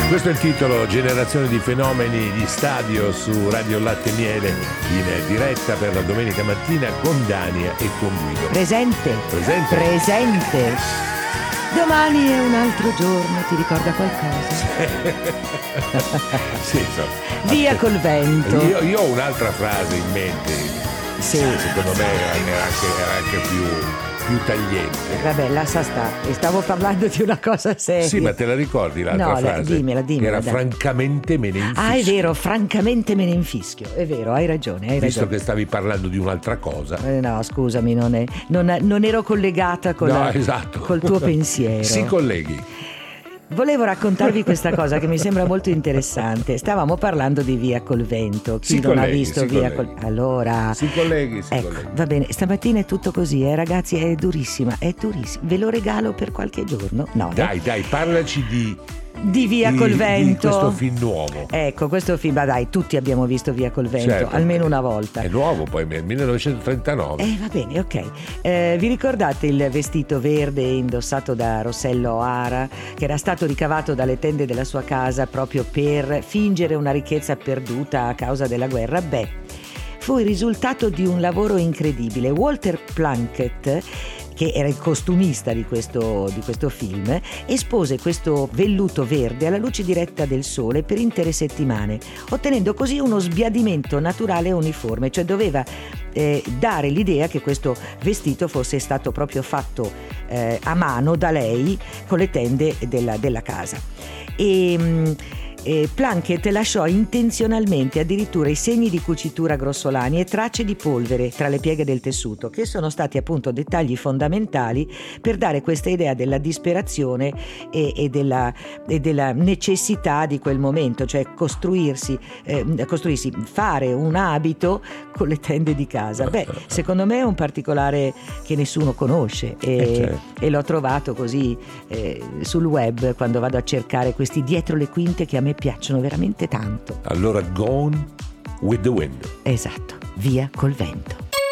Questo è il titolo, Generazione di fenomeni di stadio su Radio Latte e Miele, in diretta per la domenica mattina con Dania e con Guido. Presente. Domani è un altro giorno, ti ricorda qualcosa? Sì, Via col vento. Io ho un'altra frase in mente. Sì. Secondo me era anche più tagliente. Vabbè, lascia stare. Stavo parlando di una cosa seria. Sì, ma te la ricordi l'altra frase? Dimmela. Che era francamente me ne infischio. Ah, è vero, francamente me ne infischio. È vero, hai ragione. Visto che stavi parlando di un'altra cosa. No, scusami, non ero collegata esatto. col tuo pensiero. Si colleghi. Volevo raccontarvi questa cosa che mi sembra molto interessante. Stavamo parlando di Via col vento. Chi non ha visto Via col vento? Allora, si colleghi. Va bene, stamattina è tutto così, ragazzi, è durissima. Ve lo regalo per qualche giorno? No. Dai, parlaci di Via col vento. Di questo film nuovo. Ecco, questo film, dai, tutti abbiamo visto Via col vento, certo, almeno una volta. È nuovo, poi nel 1939. Va bene, ok. Vi ricordate il vestito verde indossato da Rossello O'Hara, che era stato ricavato dalle tende della sua casa proprio per fingere una ricchezza perduta a causa della guerra? Beh, fu il risultato di un lavoro incredibile. Walter Plunkett, che era il costumista di questo film, espose questo velluto verde alla luce diretta del sole per intere settimane, ottenendo così uno sbiadimento naturale e uniforme, cioè doveva dare l'idea che questo vestito fosse stato proprio fatto a mano da lei con le tende della casa. Plunkett lasciò intenzionalmente addirittura i segni di cucitura grossolani e tracce di polvere tra le pieghe del tessuto, che sono stati appunto dettagli fondamentali per dare questa idea della disperazione e della necessità di quel momento, cioè costruirsi, fare un abito con le tende di casa. Beh, secondo me è un particolare che nessuno conosce e l'ho trovato così sul web quando vado a cercare questi dietro le quinte che a me piacciono veramente tanto. Allora, Gone with the Wind. Esatto, Via col vento.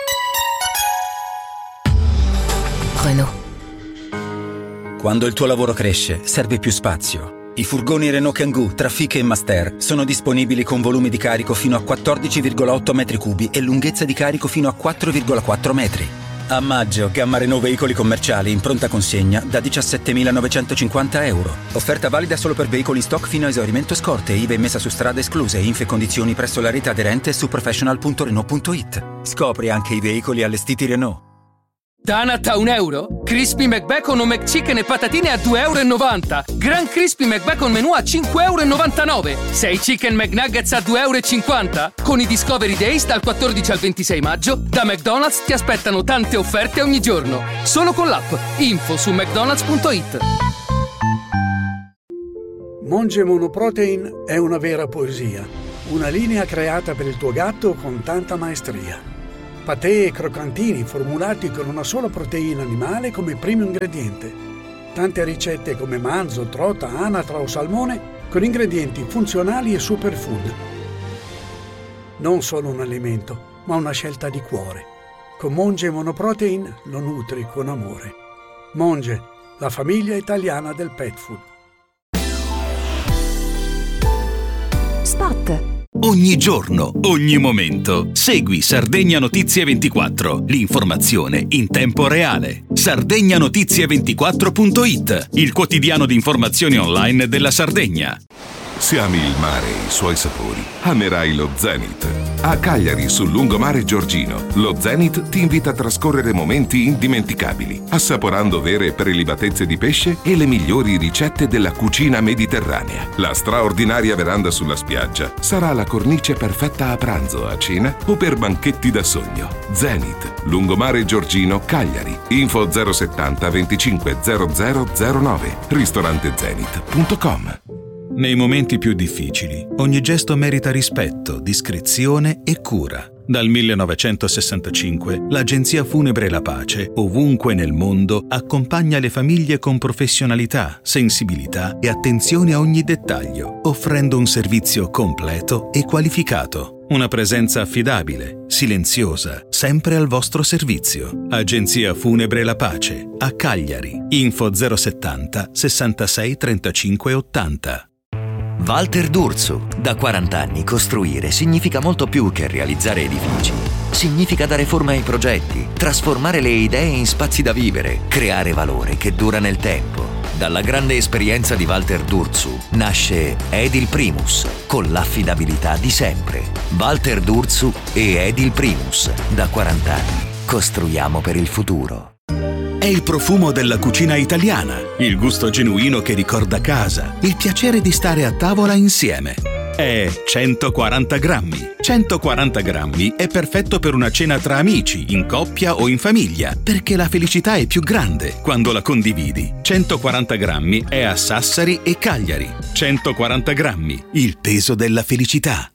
Renault. Quando il tuo lavoro cresce, serve più spazio. I furgoni Renault Kangoo, Trafic e Master sono disponibili con volumi di carico fino a 14,8 metri cubi e lunghezza di carico fino a 4,4 metri. A maggio, gamma Renault veicoli commerciali in pronta consegna da 17.950 euro. Offerta valida solo per veicoli in stock fino a esaurimento scorte, IVA e messa su strada escluse, info e condizioni presso la rete aderente su professional.renault.it. Scopri anche i veicoli allestiti Renault. Donut a €1, Crispy McBacon o McChicken e patatine a €2,90. Gran Crispy McBacon menù a €5,99. 6 Chicken McNuggets a €2,50. Con i Discovery Days dal 14 al 26 maggio, da McDonald's ti aspettano tante offerte ogni giorno. Solo con l'app. Info su mcdonalds.it. Monge Monoprotein è una vera poesia. Una linea creata per il tuo gatto con tanta maestria. Patè e croccantini formulati con una sola proteina animale come primo ingrediente. Tante ricette come manzo, trota, anatra o salmone con ingredienti funzionali e superfood. Non solo un alimento, ma una scelta di cuore. Con Monge Monoprotein lo nutri con amore. Monge, la famiglia italiana del pet food. Spot. Ogni giorno, ogni momento. Segui Sardegna Notizie 24, l'informazione in tempo reale. SardegnaNotizie24.it, il quotidiano di informazioni online della Sardegna. Se ami il mare e i suoi sapori, amerai lo Zenith. A Cagliari, sul lungomare Giorgino, lo Zenith ti invita a trascorrere momenti indimenticabili, assaporando vere prelibatezze di pesce e le migliori ricette della cucina mediterranea. La straordinaria veranda sulla spiaggia sarà la cornice perfetta a pranzo, a cena o per banchetti da sogno. Zenith, lungomare Giorgino, Cagliari. Info 070 25 0009. ristorantezenith.com. Nei momenti più difficili, ogni gesto merita rispetto, discrezione e cura. Dal 1965, l'Agenzia Funebre La Pace, ovunque nel mondo, accompagna le famiglie con professionalità, sensibilità e attenzione a ogni dettaglio, offrendo un servizio completo e qualificato. Una presenza affidabile, silenziosa, sempre al vostro servizio. Agenzia Funebre La Pace, a Cagliari. Info 070 66 35 80. Walter D'Urso. Da 40 anni costruire significa molto più che realizzare edifici. Significa dare forma ai progetti, trasformare le idee in spazi da vivere, creare valore che dura nel tempo. Dalla grande esperienza di Walter D'Urso nasce Edil Primus, con l'affidabilità di sempre. Walter D'Urso e Edil Primus. Da 40 anni costruiamo per il futuro. È il profumo della cucina italiana, il gusto genuino che ricorda casa, il piacere di stare a tavola insieme. È 140 grammi. 140 grammi è perfetto per una cena tra amici, in coppia o in famiglia, perché la felicità è più grande quando la condividi. 140 grammi è a Sassari e Cagliari. 140 grammi, il peso della felicità.